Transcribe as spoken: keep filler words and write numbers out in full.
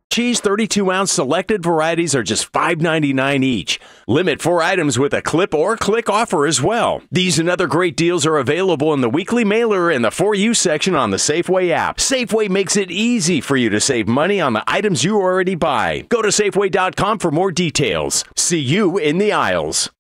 Cheese thirty-two ounce selected varieties are just five ninety-nine each. Limit four items with a clip or click offer as well. These and other great deals are available in the weekly mailer and the For You section on the Safeway app. Safeway makes it easy for you to save money on the items you already buy. Go to Safeway dot com for more details. See you in the aisles.